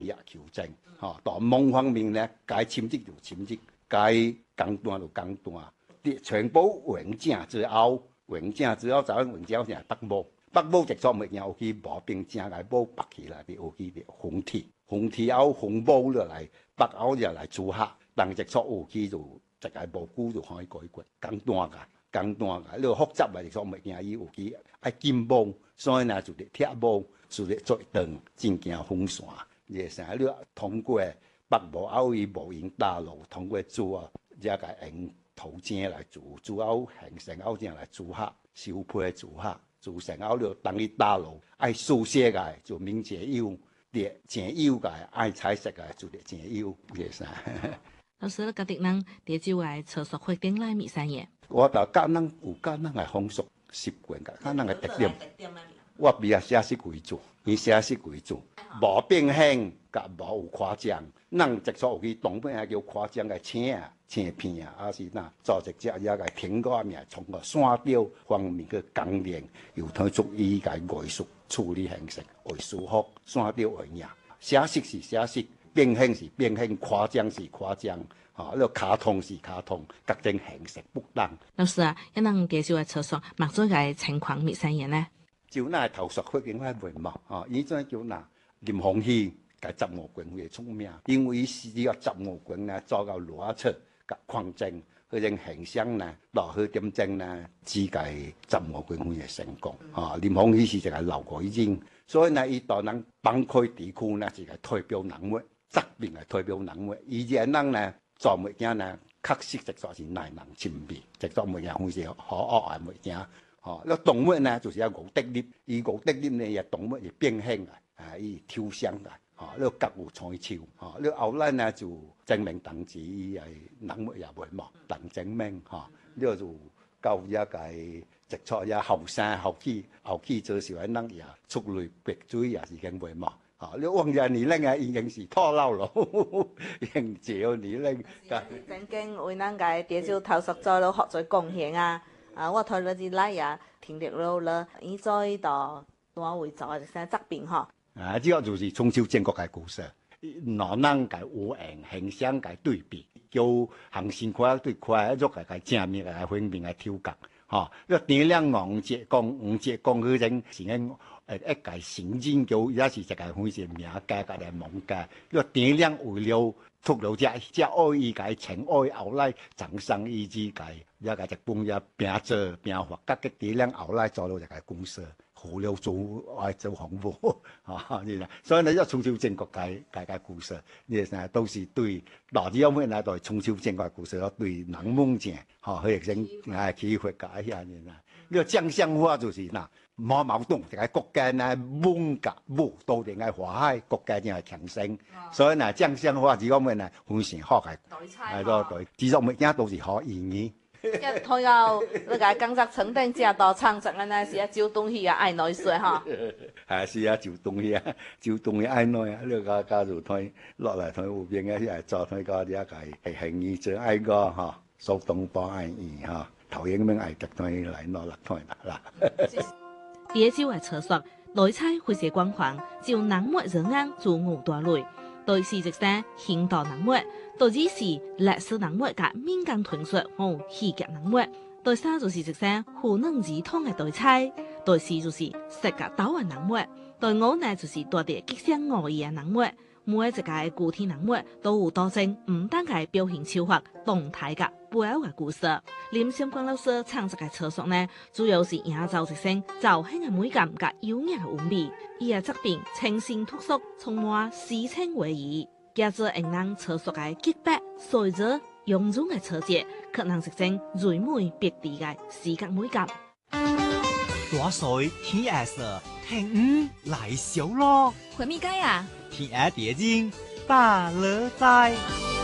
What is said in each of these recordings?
也求证，到某方面呢，该侵入就侵入，该讲断就讲断，全部完整之后，就完整成北部。北部直作物件有去无并正来补拔起来，有去封铁，封铁后封补落来，北后就来组合，但直作有去就一个无久就可以改过，简单噶，你复杂的直作物件伊有去爱金补，所以呢就是铁补，就是做长正行风线，热啥你通过北部后伊无用大路，通过主啊，才个用土井来主后形成后正来组合，收配组合。自成后了，当你大路爱书写个就明节有，列正有个爱彩色个就列正有，是啥？ 老师，你家己人伫就来厕所活动来咪啥嘢？ 我就教人有教人个风俗习惯个，教人个特点。我比较写实为主，以写实为主，无变形，甲无有夸张。咱直说有去东北叫夸张个青片啊，还是那做一只也个苹果面，从个线雕方面去工练，又推出伊个艺术处理形式为舒服，线雕为赢。写实是写实，变形是变形，夸张是夸张。那卡通是卡通，各种形式不同。 老师啊，一能介绍个厕所，mặc做个情况咪啥嘢呢？ 就那头述发现来问嘛，伊种叫那林鸿禧甲十五军会出名，因为需要十五军呢做到罗出甲抗争，迄种形象呢，落去点证呢，只介十五军会成功。林鸿禧是一个老国人，所以呢，伊到咱崩溃地区呢，是个代表人物，革命的代表人物，以前人呢做物件呢，确实直说是耐人寻味，直说物件非常可恶的物件。那动物呢，就是要有特点，伊有特点呢，也动物也变形啊，伊抽象的，那各有采秋，那后来呢就证明同志伊系人物也袂毛，同证明，那就到一个直错也后生后期做时候，人也出类拔萃，也是经袂毛。你往日年龄啊，已经是拖老咯，应照年龄。 曾經為咱個地少頭熟做了學做貢獻啊！我睇咗啲嚟啊，聽得到了，伊再到單位做一些作品吼。 主要就是春秋戰國嘅故事，兩人嘅有形形象嘅對比，叫行先快對快，喐嘅正面嘅反面嘅挑格。你點亮黃節講嗰種是一個成人叫也是一個非常名家嘅嚟網家，你點亮為了出了只愛伊個情愛後來產生意志個。一個日本也拼做拼發，甲個點亮後來做了一個公司，好了做愛做項目，所以呢，一春秋戰國個故事，呢都是對哪啲方面呢？對春秋戰國故事，對人夢正，佢亦成啟發個一下呢。呢個將相化就是嗱，冇矛盾，一個國家呢夢甲武都定係華海，國家定係強盛，所以呢將相化呢方面呢非常好嘅，係咯對，至少每件都是好意義。 一睇到那個工作成定正到廠實個呢是啊，招東西啊愛內水哈。 是啊，招東西啊，招東西愛內啊，你家就睇落嚟睇有邊嘅係做睇個啲係行義者愛個嚇，蘇東坡愛義嚇，頭影咩愛特睇嚟攞嚟睇啦。 第一招係廁所，內菜會寫光環，就人物人啱做五大類。對是直聲現代人物，對二是歷史人物甲民間傳說和戲劇人物，對三就是直聲湖南兒童嘅對菜，對四就是食甲島嘅人物，對五呢就是帶啲吉祥惡意嘅人物。每一個具體人物都有多種唔單嘅表現手法、動態嘅背後嘅故事。林相關老師創作嘅廁所呢，主要是營造一身造型嘅美感甲優雅嘅韻味。伊嘅作品清新脫俗，充滿詩情畫意，加之讓人廁所嘅潔白、水質、雍容嘅設計，卻能實現最美別緻嘅視覺美感。 大水天顏色，聽來小咯， 回咪街啊！ 天顏蝶精大樂在。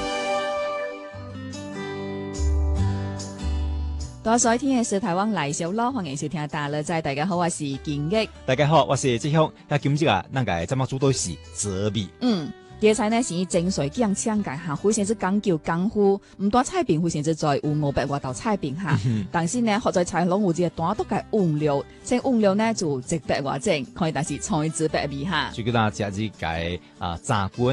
大水天嘅是台灣來小咯，歡迎收聽大樂在。大家好，我是建益。 大家好，我是志雄。今日啊，咱個節目主題是折米。 野菜呢是精髓匠搶嘅嚇，非常之講究功夫，唔單菜品非常之在有500多道菜品嚇，但是呢，學在菜攏有一個單獨嘅原料，這原料呢就100多種，可以但是菜質別味嚇。 最緊要食呢個炸滾。